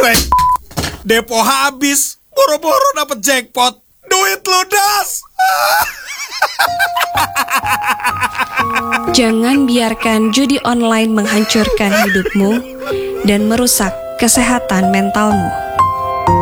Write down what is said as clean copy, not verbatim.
Depo habis, boro-boro dapet jackpot. Duit ludas. Jangan biarkan judi online menghancurkan hidupmu dan merusak kesehatan mentalmu.